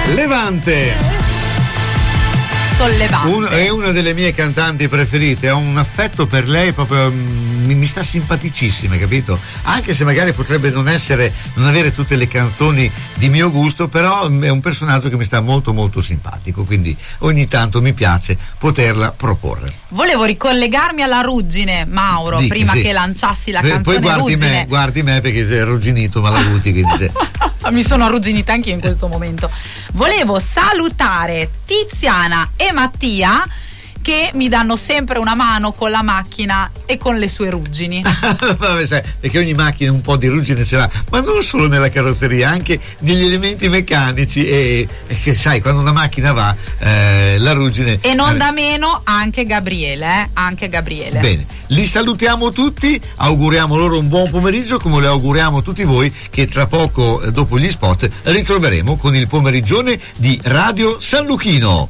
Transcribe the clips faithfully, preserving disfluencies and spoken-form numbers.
Levante. Sollevante. Un, è una delle mie cantanti preferite, ho un affetto per lei proprio, mi, mi sta simpaticissima, capito? Anche se magari potrebbe non essere, non avere tutte le canzoni di mio gusto, però è un personaggio che mi sta molto molto simpatico, quindi ogni tanto mi piace poterla proporre. Volevo ricollegarmi alla ruggine, Mauro, Dica, prima sì. che lanciassi la Poi canzone guardi ruggine. me, guardi me perché sei arrugginito, ma la ruti, quindi c'è. Mi sono arrugginita anche io in questo momento. Volevo salutare Tiziana e Mattia, che mi danno sempre una mano con la macchina e con le sue ruggini. Vabbè, sai, perché ogni macchina un po' di ruggine ce l'ha, ma non solo nella carrozzeria, anche negli elementi meccanici, e, e che sai, quando una macchina va, eh, la ruggine. E non eh, da meno anche Gabriele, eh? Anche Gabriele. Bene, li salutiamo tutti, auguriamo loro un buon pomeriggio, come le auguriamo tutti voi, che tra poco, eh, dopo gli spot, ritroveremo con il pomerigione di Radio San Luchino.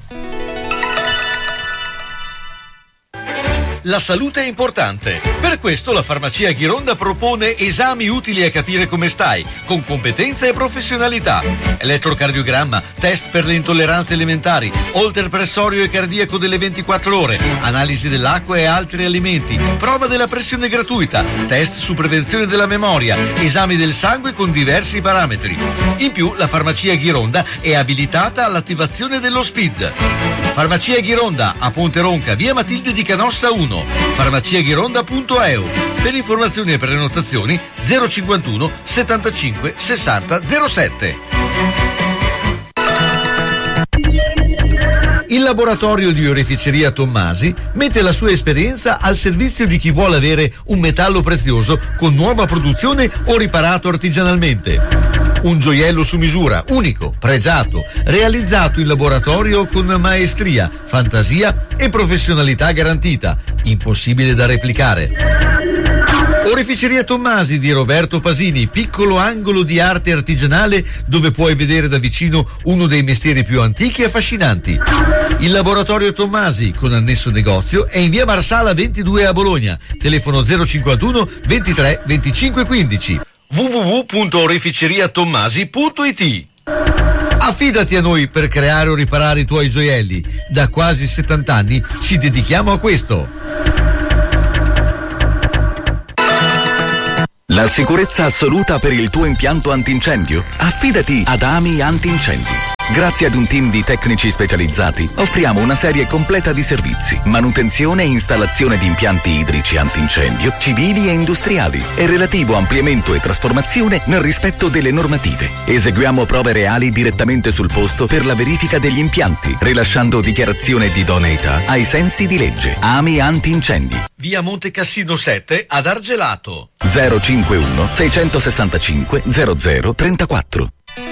La salute è importante. Per questo la farmacia Ghironda propone esami utili a capire come stai, con competenza e professionalità. Elettrocardiogramma, test per le intolleranze alimentari, holter pressorio e cardiaco delle ventiquattro ore, analisi dell'acqua e altri alimenti, prova della pressione gratuita, test su prevenzione della memoria, esami del sangue con diversi parametri. In più, la farmacia Ghironda è abilitata all'attivazione dello S P I D. Farmacia Ghironda a Ponte Ronca, via Matilde di Canossa uno, farmaciaghironda punto e u. Per informazioni e prenotazioni zero cinquantuno settantacinque sessanta zero sette. Il laboratorio di oreficeria Tommasi mette la sua esperienza al servizio di chi vuole avere un metallo prezioso con nuova produzione o riparato artigianalmente. Un gioiello su misura, unico, pregiato, realizzato in laboratorio con maestria, fantasia e professionalità garantita, impossibile da replicare. Oreficeria Tommasi di Roberto Pasini, piccolo angolo di arte artigianale dove puoi vedere da vicino uno dei mestieri più antichi e affascinanti. Il laboratorio Tommasi, con annesso negozio, è in via Marsala ventidue a Bologna, telefono zero cinquantuno ventitré venticinque quindici. w w w punto oreficeriatommasi punto i t. Affidati a noi per creare o riparare i tuoi gioielli. Da quasi settanta anni ci dedichiamo a questo. La sicurezza assoluta per il tuo impianto antincendio? Affidati ad Ami Antincendi. Grazie ad un team di tecnici specializzati offriamo una serie completa di servizi: manutenzione e installazione di impianti idrici antincendio, civili e industriali, e relativo ampliamento e trasformazione nel rispetto delle normative. Eseguiamo prove reali direttamente sul posto per la verifica degli impianti, rilasciando dichiarazione di idoneità ai sensi di legge. Ami Antincendi. Via Monte Cassino sette ad Argelato. zero cinquantuno seicentosessantacinque zero zero trentaquattro.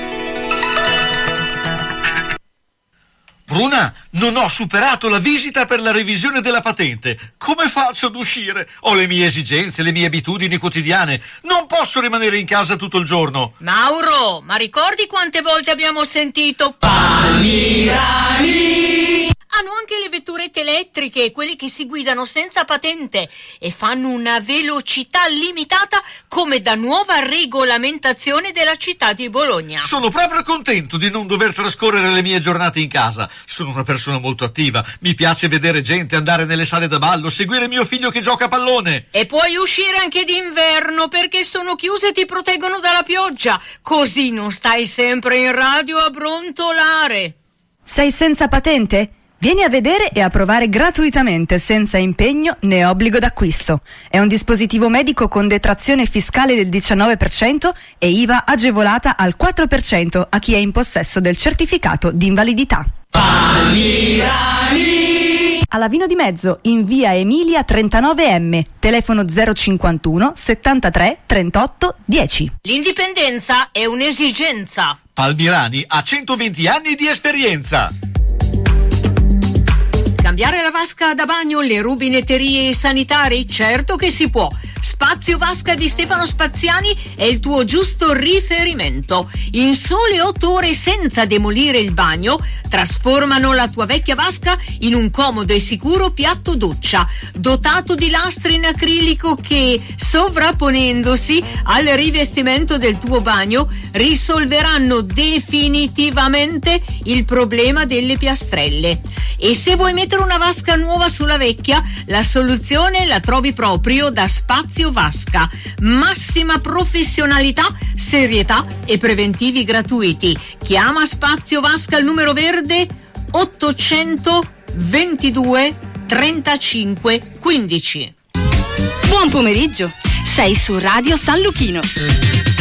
Bruna, non ho superato la visita per la revisione della patente. Come faccio ad uscire? Ho le mie esigenze, le mie abitudini quotidiane. Non posso rimanere in casa tutto il giorno. Mauro, ma ricordi quante volte abbiamo sentito Palmirani? Hanno anche le vetturette elettriche, quelle che si guidano senza patente e fanno una velocità limitata come da nuova regolamentazione della città di Bologna. Sono proprio contento di non dover trascorrere le mie giornate in casa. Sono una persona molto attiva, mi piace vedere gente, andare nelle sale da ballo, seguire mio figlio che gioca a pallone. E puoi uscire anche d'inverno perché sono chiuse e ti proteggono dalla pioggia, così non stai sempre in radio a brontolare. Sei senza patente? Vieni a vedere e a provare gratuitamente, senza impegno né obbligo d'acquisto. È un dispositivo medico con detrazione fiscale del diciannove per cento e I V A agevolata al quattro per cento a chi è in possesso del certificato di invalidità. Palmirani! Alla Vino di Mezzo, in via Emilia trentanove M, telefono zero cinquantuno settantatré trentotto dieci. L'indipendenza è un'esigenza. Palmirani ha centoventi anni di esperienza. Cambiare la vasca da bagno, le rubinetterie e i sanitari? Certo che si può. Spazio Vasca di Stefano Spaziani è il tuo giusto riferimento. In sole otto ore, senza demolire il bagno, trasformano la tua vecchia vasca in un comodo e sicuro piatto doccia, dotato di lastre in acrilico che, sovrapponendosi al rivestimento del tuo bagno, risolveranno definitivamente il problema delle piastrelle. E se vuoi mettere una vasca nuova sulla vecchia, la soluzione la trovi proprio da Spazio Vasca. Massima professionalità, serietà e preventivi gratuiti. Chiama Spazio Vasca al numero verde ottocentoventidue trentacinque quindici. Buon pomeriggio, sei su Radio San Luchino.